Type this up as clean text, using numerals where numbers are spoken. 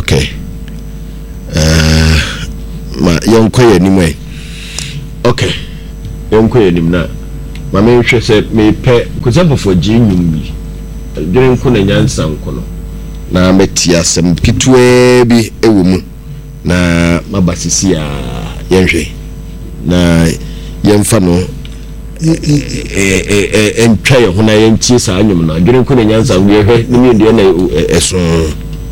Okay. Ma yonko yenim okay. Yonko yenim na. Ma me hwe se me pe kusafofo gi nyum bi. Dwen ko na nyansa nko no. Na meti asem pitwe bi ewo mu. Na mabasisi a yenhwe. Na yemfa no entwa ye ho na yentie sa anyum na dwen ko na nyansa wo ye hwe ni me de na eso